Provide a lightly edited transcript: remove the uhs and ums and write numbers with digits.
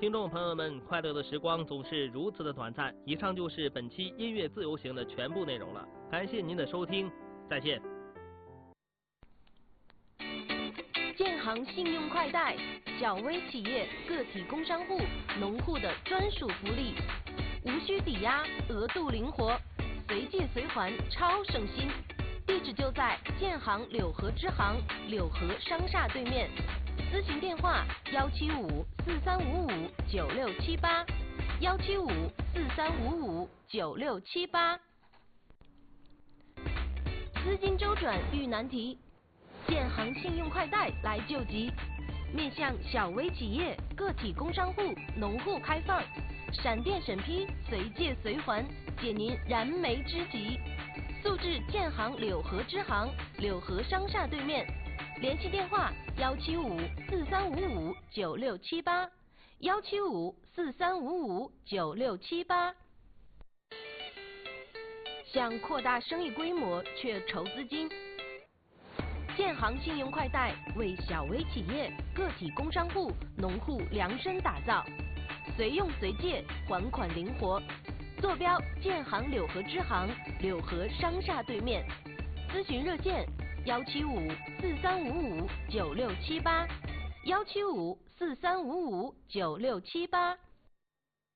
听众朋友们，快乐的时光总是如此的短暂。以上就是本期音乐自由行的全部内容了，感谢您的收听，再见。 建行信用快贷，小微企业、个体工商户、农户的专属福利，无需抵押，额度灵活，随借随还，超省心。地址就在建行柳河支行柳河商厦对面，咨询电话175-4355-9678，175-4355-9678。资金周转遇难题，建行信用快贷来救急，面向小微企业、个体工商户、农户开放，闪电审批，随借随还，解您燃眉之急。速至建行柳河支行柳河商厦对面，联系电话175-4355-9678，175-4355-9678。想扩大生意规模却筹资金，建行信用快贷为小微企业、个体工商户、农户量身打造，随用随借，还款灵活。坐标建行柳河支行柳河商厦对面，咨询热线175-4355-9678，175-4355-9678。